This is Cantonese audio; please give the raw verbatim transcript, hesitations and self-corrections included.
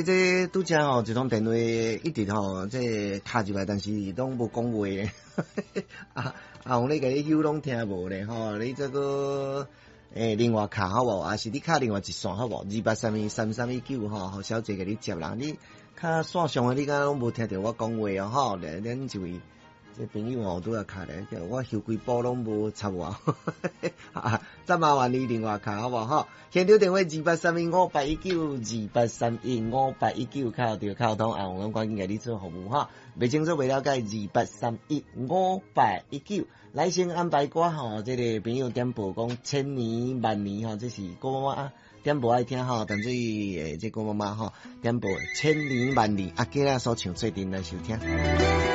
这拄则吼，一通电话一直吼，这卡入来，但是拢无讲话咧。啊啊，红咧甲你响拢听无咧吼，你这个诶、欸、另外卡好无？还是你卡另外一线好无？二八三二三三一九吼，好小姐甲你接啦。你卡线上诶，你敢拢无听着我讲话哦吼？咱咱一位这朋友哦，拄啊卡咧，我休几步拢无插我。啊，再麻烦你另外卡好无吼？现场电话二八三一五八一九二八三一五八一九，靠着靠通啊，我拢赶紧甲你做服务哈。未清楚未了解二八三一五八一九，来先安排歌吼，这个朋友点播讲千年万年吼，这是郭妈妈点播爱听吼，但是诶，这郭妈妈吼点播千年万年，啊，今仔所唱最顶来收听。